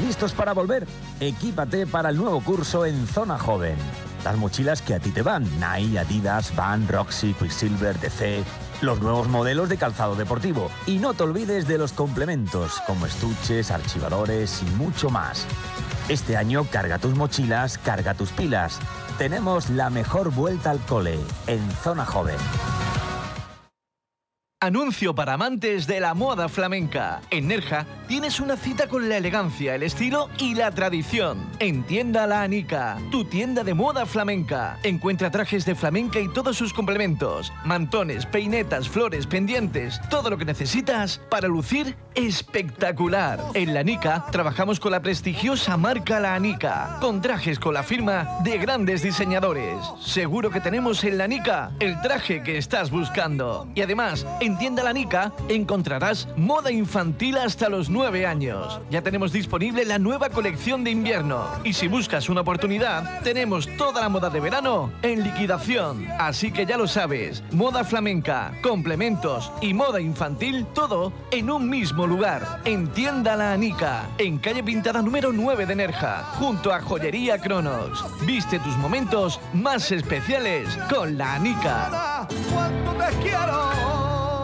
¿Listos para volver? Equípate para el nuevo curso en Zona Joven. Las mochilas que a ti te van: Nike, Adidas, Vans, Roxy, Quicksilver, DC... Los nuevos modelos de calzado deportivo. Y no te olvides de los complementos, como estuches, archivadores y mucho más. Este año carga tus mochilas, carga tus pilas. Tenemos la mejor vuelta al cole en Zona Joven. Anuncio para amantes de la moda flamenca. En Nerja tienes una cita con la elegancia, el estilo y la tradición. En Tienda La Anica, tu tienda de moda flamenca. Encuentra trajes de flamenca y todos sus complementos. Mantones, peinetas, flores, pendientes. Todo lo que necesitas para lucir espectacular. En La Anica trabajamos con la prestigiosa marca La Anica, con trajes con la firma de grandes diseñadores. Seguro que tenemos en La Anica el traje que estás buscando. Y además, en Tienda La Anica encontrarás moda infantil hasta los 9 años. Ya tenemos disponible la nueva colección de invierno. Y si buscas una oportunidad, tenemos toda la moda de verano en liquidación. Así que ya lo sabes, moda flamenca, complementos y moda infantil, todo en un mismo lugar. En Tienda La Anica, en calle Pintada número 9 de Nerja, junto a Joyería Cronos. Viste tus momentos más especiales con La Anica. ¡Cuánto te quiero!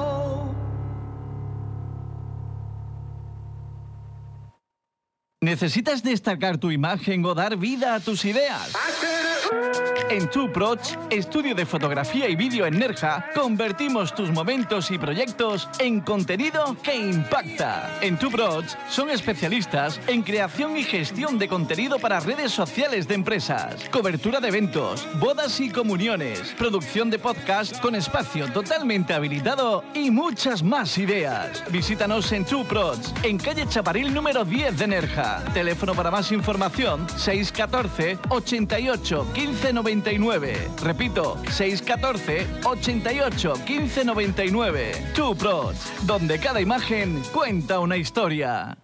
¿Necesitas destacar tu imagen o dar vida a tus ideas? En TwoProch, estudio de fotografía y vídeo en Nerja, convertimos tus momentos y proyectos en contenido que impacta. En TwoProch son especialistas en creación y gestión de contenido para redes sociales de empresas, cobertura de eventos, bodas y comuniones, producción de podcast con espacio totalmente habilitado y muchas más ideas. Visítanos en TwoProch, en calle Chaparil número 10 de Nerja. Teléfono para más información: 614 88 15 99. Repito, 614 88 15 99. TwoProch, donde cada imagen cuenta una historia.